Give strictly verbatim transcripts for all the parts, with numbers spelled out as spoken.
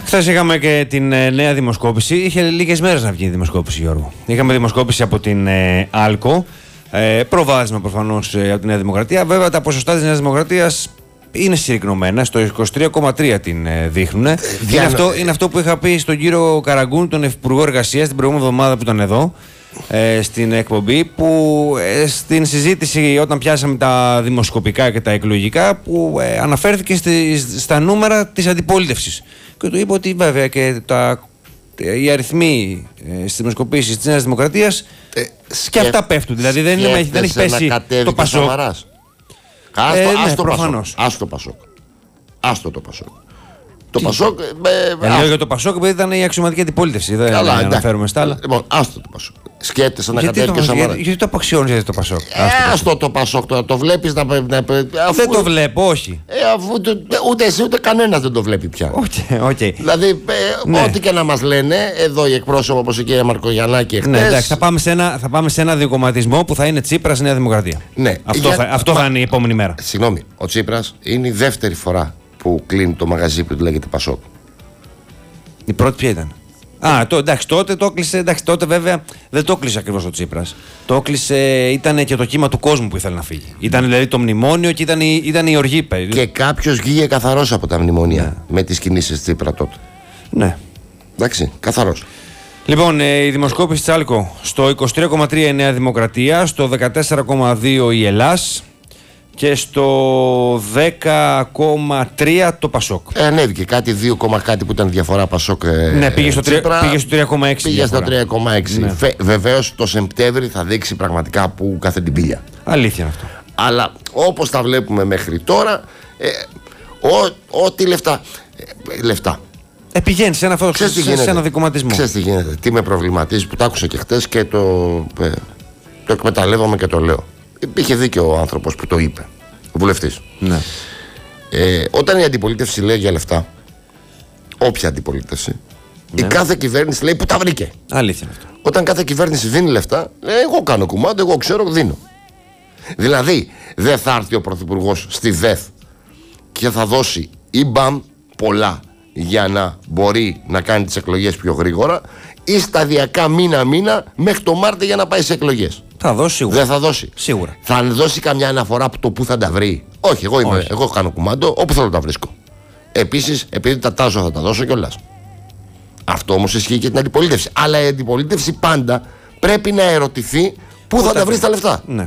Χθες είχαμε και την ε, νέα δημοσκόπηση. Είχε λίγες μέρες να βγει η δημοσκόπηση, Γιώργο. Είχαμε δημοσκόπηση από την ε, Άλκο. Ε, προβάδισμα προφανώς ε, από τη Νέα Δημοκρατία. Βέβαια τα ποσοστά της Νέας Δημοκρατίας είναι συρρικνωμένα. Στο είκοσι τρία κόμμα τρία την ε, δείχνουν. Ε, είναι, αυτό, είναι αυτό που είχα πει στον κύριο Καραγκούν, τον Υπουργό Εργασίας, την προηγούμενη εβδομάδα που ήταν εδώ. Ε, στην εκπομπή που ε, στην συζήτηση όταν πιάσαμε τα δημοσκοπικά και τα εκλογικά που ε, αναφέρθηκε στη, στα νούμερα της αντιπολίτευσης και του είπε ότι βέβαια και τα, οι αριθμοί ε, στις δημοσκοπήσεις της Νέας Δημοκρατίας ε, και αυτά πέφτουν, δηλαδή δεν, είναι, δεν έχει πέσει το Πασόκ. Άστο, ε, ναι, άστο προφανώς. Άστο Πασόκ. Άστο το Πασόκ. Το Πασόκ. Ε, λέω για το Πασόκ επειδή ήταν η αξιωματική αντιπολίτευση. Δεν Καλά, αναφέρουμε στα άλλα. Λοιπόν, άστο το Πασόκ. Σκέφτεσαι να κατέβει και ο Σαμαράς. Γιατί, γιατί το απαξιώνεις γιατί το Πασόκ. Ε, άστο το Πασόκ τώρα. Το βλέπεις να. να αφού, δεν το βλέπω, όχι. Ε, αφού, ούτε εσύ ούτε κανένας δεν το βλέπει πια. Okay, okay. Δηλαδή, ε, ναι. ό,τι και να μας λένε, εδώ οι εκπρόσωποι όπως η κυρία Μαρκογιαννάκη εχθές. Ναι, εντάξει, θα πάμε σε ένα, θα πάμε σε ένα δικομματισμό που θα είναι Τσίπρας Νέα Δημοκρατία. Ναι. Αυτό, για, θα, αυτό μα, θα είναι η επόμενη μέρα. Συγγνώμη, ο Τσίπρας είναι η δεύτερη φορά που κλείνει το μαγαζί που λέγεται Πασόκ. Η πρώτη ποια ήταν? Α, το, εντάξει, τότε το έκλεισε. Εντάξει, τότε βέβαια δεν το έκλεισε ακριβώς ο Τσίπρας. Το έκλεισε, ήταν και το κύμα του κόσμου που ήθελε να φύγει. Ήταν δηλαδή το μνημόνιο και ήταν η, ήταν η οργή. Και κάποιος βγήκε καθαρός από τα μνημόνια ναι. με τις κινήσεις Τσίπρα τότε. Ναι. Εντάξει, καθαρός. Λοιπόν, ε, η δημοσκόπηση της Άλκο στο είκοσι τρία κόμμα τρία η Νέα Δημοκρατία, στο δεκατέσσερα κόμμα δύο η Ελλάς και στο δέκα κόμμα τρία το Πασόκ. Ε, ανέβηκε κάτι δύο, κάτι που ήταν διαφορά Πασόκ. Ε, ναι, πήγε στο, Τσίπρα, πήγε στο τρία κόμμα έξι. Πήγε στο τρία κόμμα έξι. Ναι. Βεβαίως το Σεπτέμβρη θα δείξει πραγματικά που κάθε την πήλια. Αλήθεια είναι αυτό. Αλλά όπως τα βλέπουμε μέχρι τώρα, ε, ό,τι λεφτά. Ε, λεφτά. Ε, πηγαίνει σε ένα, σε, σε ένα δικομματισμό. Ξέρεις τι γίνεται. Τι με προβληματίζει που το άκουσα και χτες και το, ε, το εκμεταλλεύομαι και το λέω. Υπήρχε δίκιο ο άνθρωπος που το είπε. Ο βουλευτής. Ναι. Ε, όταν η αντιπολίτευση λέει για λεφτά, όποια αντιπολίτευση, ναι. η κάθε κυβέρνηση λέει που τα βρήκε. Αλήθεια αυτό. Όταν κάθε κυβέρνηση δίνει λεφτά, λέει εγώ κάνω κουμάντο, εγώ ξέρω, δίνω. Δηλαδή, δεν θα έρθει ο πρωθυπουργός στη ΔΕΘ και θα δώσει ή μπαμ πολλά για να μπορεί να κάνει τις εκλογές πιο γρήγορα ή σταδιακά μήνα-μήνα μέχρι το Μάρτιο για να πάει σε εκλογές. Θα δώσει σίγουρα. Δεν θα δώσει. Σίγουρα. Θα δώσει καμιά αναφορά από το πού θα τα βρει. Όχι, εγώ, είμαι, Όχι. εγώ κάνω κουμάντο, όπου θέλω να τα βρίσκω. Επίσης, επειδή τα τάζω, θα τα δώσω κιόλας. Αυτό όμως ισχύει και την αντιπολίτευση. Αλλά η αντιπολίτευση πάντα πρέπει να ερωτηθεί πού θα τα βρει τα λεφτά. Ναι.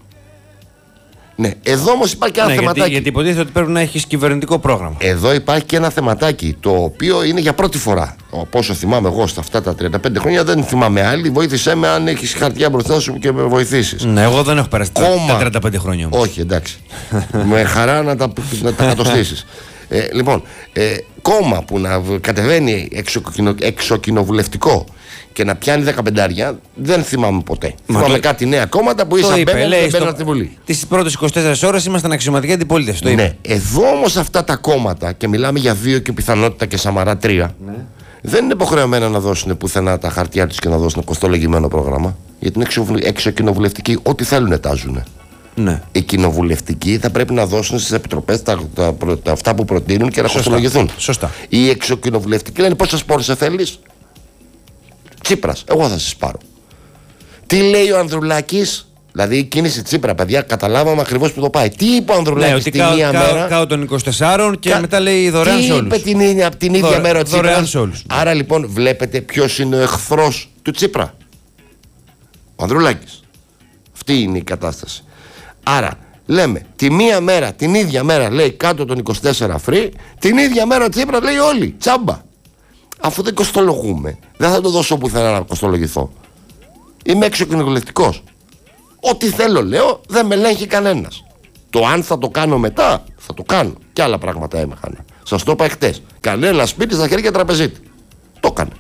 Ναι, εδώ όμως υπάρχει και ένα ναι, θεματάκι. Γιατί, γιατί υποτίθεται ότι πρέπει να έχεις κυβερνητικό πρόγραμμα. Εδώ υπάρχει και ένα θεματάκι το οποίο είναι για πρώτη φορά. Πόσο θυμάμαι εγώ στα αυτά τα τριάντα πέντε χρόνια, δεν θυμάμαι άλλη. Βοήθησέ με αν έχεις χαρτιά μπροστά σου και με βοηθήσεις. Ναι, εγώ δεν έχω περάσει Κόμμα... τα τριάντα πέντε χρόνια όμως. Όχι, εντάξει. με χαρά να τα, να τα κατοστήσεις. Ε, λοιπόν, ε, κόμμα που να κατεβαίνει εξοκοινο, εξοκοινοβουλευτικό και να πιάνει δεκαπεντάρια, δεν θυμάμαι ποτέ. Μα θυμάμαι το... κάτι νέα κόμματα που ήσαν μπαίνουν στο... στη Βουλή. Τις πρώτες είκοσι τέσσερις ώρες ήμασταν αξιωματική αντιπολίτευση. Ναι, εδώ όμως αυτά τα κόμματα, και μιλάμε για δύο και πιθανότητα και Σαμαρά τρία, ναι. δεν είναι υποχρεωμένα να δώσουν πουθενά τα χαρτιά τους και να δώσουν κοστολογημένο πρόγραμμα. Γιατί είναι εξοκοινοβουλευτικοί, ό,τι θέλουν ετάζουν. Ναι. Οι κοινοβουλευτικοί θα πρέπει να δώσουν στις επιτροπές τα, τα, τα, τα, αυτά που προτείνουν και να κοστολογηθούν. Σωστά. Οι εξοκοινοβουλευτικοί λένε πόσες πόρες θέλεις. Τσίπρας, εγώ θα σας πάρω. Τι λέει ο Ανδρουλάκης, δηλαδή η κίνηση Τσίπρα, παιδιά, καταλάβαμε ακριβώς που το πάει. Τι είπε ο Ανδρουλάκης ναι, τη μία κά, μέρα. Κάω των είκοσι τεσσάρων και κα... μετά λέει δωρεάν σε όλους. Τι είπε την, ίδια, την ίδια Δωρε... μέρα ο Τσίπρας. Άρα λοιπόν βλέπετε ποιος είναι ο εχθρός του Τσίπρα. Ο Ανδρουλάκης. Αυτή είναι η κατάσταση. Άρα λέμε τη μία μέρα, την ίδια μέρα λέει κάτω των είκοσι τέσσερα free, την ίδια μέρα ο Τσίπρας λέει όλοι τσάμπα. Αφού δεν κοστολογούμε, δεν θα το δώσω πουθενά να κοστολογηθώ. Είμαι εξοκοινοβουλευτικός. Ό,τι θέλω λέω, δεν με ελέγχει κανένας. Το αν θα το κάνω μετά, θα το κάνω. Και άλλα πράγματα έμεχανα. Σας το είπα εχθές. Κανένα σπίτι στα χέρια τραπεζίτη. Το έκανε.